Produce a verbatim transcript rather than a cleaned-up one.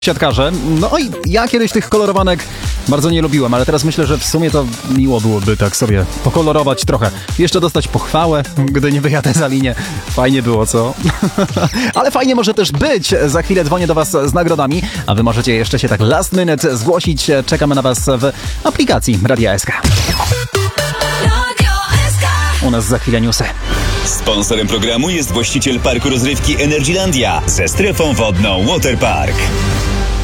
siatkarze. No i ja kiedyś tych kolorowanek bardzo nie lubiłem, ale teraz myślę, że w sumie to miło byłoby tak sobie pokolorować trochę. Jeszcze dostać pochwałę, gdy nie wyjadę za linię. Fajnie było, co? Ale fajnie może też być. Za chwilę dzwonię do was z nagrodami, a wy możecie jeszcze się tak last minute zgłosić. Czekamy na was w aplikacji Radia S K. U nas za chwilę newsy. Sponsorem programu jest właściciel parku rozrywki Energylandia ze strefą wodną Waterpark.